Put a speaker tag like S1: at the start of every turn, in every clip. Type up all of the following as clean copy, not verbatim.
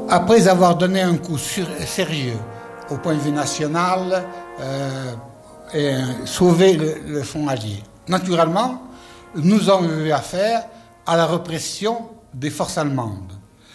S1: Après avoir donné un coup sérieux au point de vue national et sauvé le front allié, naturellement, nous avons eu affaire à la répression des forces allemandes.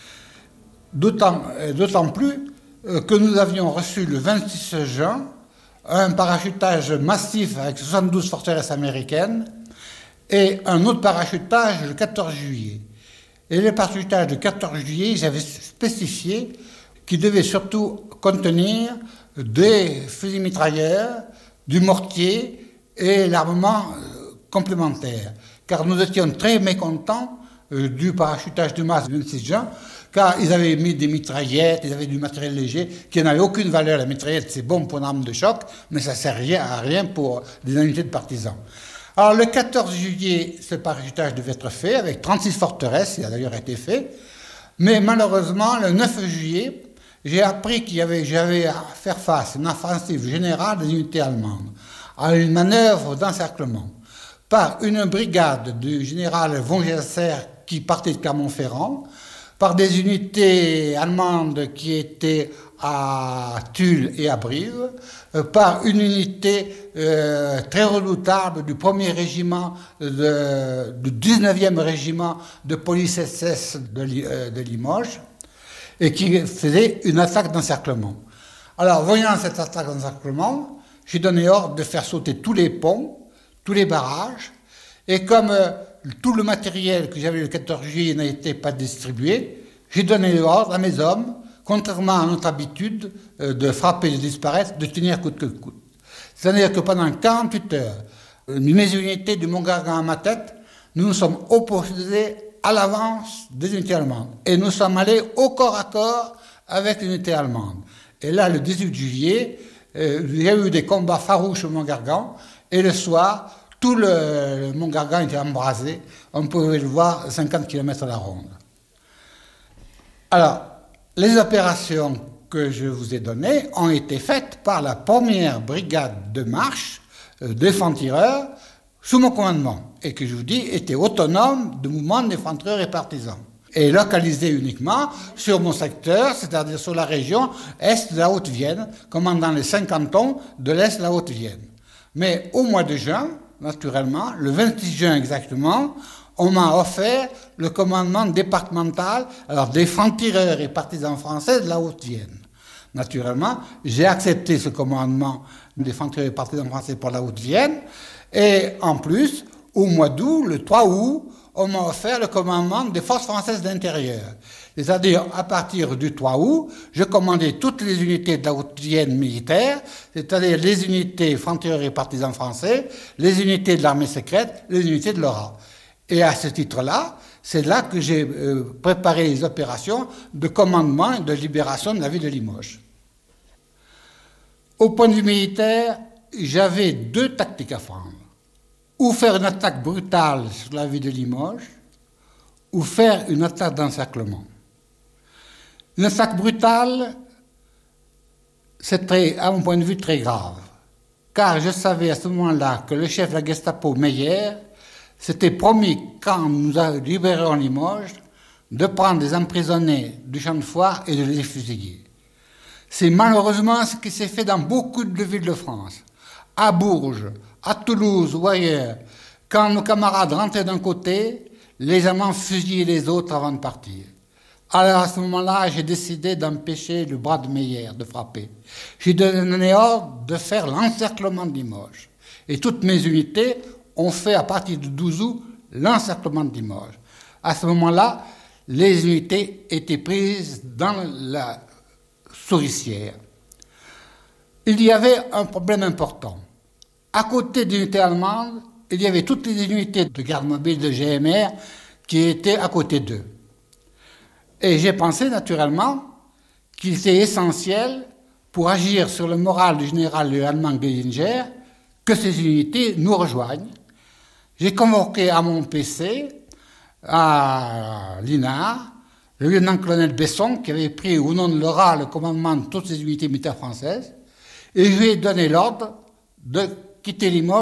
S1: D'autant plus que nous avions reçu le 26 juin un parachutage massif avec 72 forteresses américaines et un autre parachutage le 14 juillet. Et le parachutage du 14 juillet, j'avais spécifié qu'il devait surtout contenir des fusils mitrailleurs, du mortier et l'armement complémentaire. Car nous étions très mécontents du parachutage de masse du 26 juin, car ils avaient mis des mitraillettes, ils avaient du matériel léger qui n'avait aucune valeur. La mitraillette, c'est bon pour une arme de choc, mais ça ne sert à rien pour des unités de partisans. Alors le 14 juillet, ce parachutage devait être fait avec 36 forteresses, il a d'ailleurs été fait, mais malheureusement, le 9 juillet, j'ai appris j'avais à faire face à une offensive générale des unités allemandes, à une manœuvre d'encerclement, par une brigade du général von Gelser qui partait de Clermont-Ferrand, par des unités allemandes qui étaient à Tulle et à Brive, par une unité très redoutable du 1er régiment, du 19e régiment de police SS de Limoges, et qui faisait une attaque d'encerclement. Alors, voyant cette attaque d'encerclement, j'ai donné ordre de faire sauter tous les ponts, tous les barrages, et comme tout le matériel que j'avais le 14 juillet n'était pas distribué, j'ai donné l'ordre à mes hommes, contrairement à notre habitude de frapper et de disparaître, de tenir coûte que coûte. C'est-à-dire que pendant 48 heures, mes unités du Mont-Gargan à ma tête, nous nous sommes opposés à l'avance des unités allemandes. Et nous sommes allés au corps à corps avec l'unité allemande. Et là, le 18 juillet, il y a eu des combats farouches au Mont-Gargan, et le soir, tout le Mont-Gargan était embrasé. On pouvait le voir 50 km à la ronde. Alors, les opérations que je vous ai données ont été faites par la première brigade de marche des francs-tireurs sous mon commandement, et que je vous dis était autonome du mouvement des francs-tireurs et partisans, et localisée uniquement sur mon secteur, c'est-à-dire sur la région est de la Haute-Vienne, commandant les 5 cantons de l'est de la Haute-Vienne. Mais au mois de juin, naturellement, le 26 juin exactement, on m'a offert le commandement départemental, alors des francs-tireurs et partisans français de la Haute-Vienne. Naturellement, j'ai accepté ce commandement des francs-tireurs et partisans français pour la Haute-Vienne, et en plus, au mois d'août, le 3 août, on m'a offert le commandement des forces françaises d'intérieur. C'est-à-dire, à partir du 3 août, je commandais toutes les unités de la Haute-Vienne militaire, c'est-à-dire les unités francs-tireurs et partisans français, les unités de l'armée secrète, les unités de l'ORA. Et à ce titre-là, c'est là que j'ai préparé les opérations de commandement et de libération de la ville de Limoges. Au point de vue militaire, j'avais 2 tactiques à prendre. Ou faire une attaque brutale sur la ville de Limoges, ou faire une attaque d'encerclement. Une attaque brutale, c'est à mon point de vue très grave, car je savais à ce moment-là que le chef de la Gestapo, Meyer, s'était promis, quand nous libérons Limoges, de prendre des emprisonnés du champ de foire et de les fusiller. C'est malheureusement ce qui s'est fait dans beaucoup de villes de France. À Bourges, à Toulouse ou ailleurs, quand nos camarades rentraient d'un côté, les Allemands fusillaient les autres avant de partir. Alors à ce moment-là, j'ai décidé d'empêcher le bras de Meyer de frapper. J'ai donné ordre de faire l'encerclement de Limoges. Et toutes mes unités ont fait à partir du 12 août l'encerclement de Limoges. À ce moment-là, les unités étaient prises dans la souricière. Il y avait un problème important. À côté des unités allemandes, il y avait toutes les unités de garde mobile de GMR qui étaient à côté d'eux. Et j'ai pensé naturellement qu'il était essentiel pour agir sur le moral du général allemand Geizinger que ces unités nous rejoignent. J'ai convoqué à mon PC, à l'INA, le lieutenant-colonel Besson, qui avait pris au nom de l'ORA le commandement de toutes ces unités militaires françaises, et je lui ai donné l'ordre de quitter Limoges